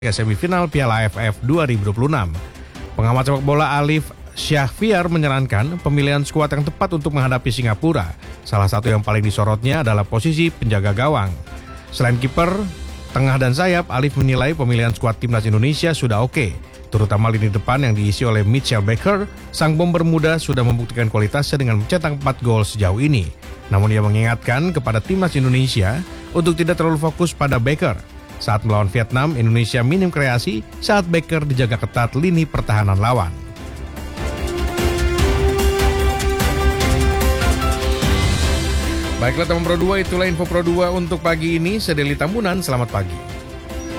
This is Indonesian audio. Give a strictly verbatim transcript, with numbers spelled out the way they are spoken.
semifinal Piala A F F dua ribu dua puluh enam. Pengamat sepak bola Alif Syahfiar menyarankan pemilihan skuad yang tepat untuk menghadapi Singapura. Salah satu yang paling disorotnya adalah posisi penjaga gawang. Selain kiper, tengah dan sayap, Alif menilai pemilihan skuad timnas Indonesia sudah oke, terutama lini depan yang diisi oleh Mitchell Baker. Sang bomber muda sudah membuktikan kualitasnya dengan mencetak empat gol sejauh ini. Namun ia mengingatkan kepada timnas Indonesia untuk tidak terlalu fokus pada Baker. Saat melawan Vietnam, Indonesia minim kreasi saat Baker dijaga ketat lini pertahanan lawan. Baiklah teman Pro dua, itulah info Pro dua untuk pagi ini. Saya Deli Tambunan, selamat pagi.